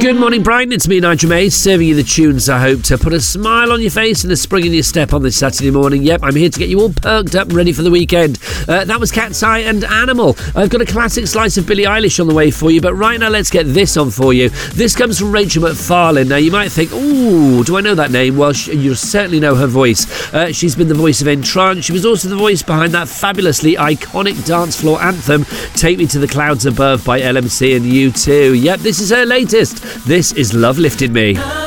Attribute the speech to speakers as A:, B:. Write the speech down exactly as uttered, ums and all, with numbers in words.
A: Good morning, Brighton. It's me, Nigel May, serving you the tunes I hope to put a smile on your face and a spring in your step on this Saturday morning. Yep, I'm here to get you all perked up and ready for the weekend. Uh, that was Cat's Eye and Animal. I've got a classic slice of Billie Eilish on the way for you, but right now let's get this on for you. This comes from Rachel McFarlane. Now, you might think, ooh, do I know that name? Well, sh- you certainly know her voice. Uh, she's been the voice of Entrance. She was also the voice behind that fabulously iconic dance floor anthem, Take Me to the Clouds Above by L M C and U two. Yep, this is her latest. This is Love Lifted Me.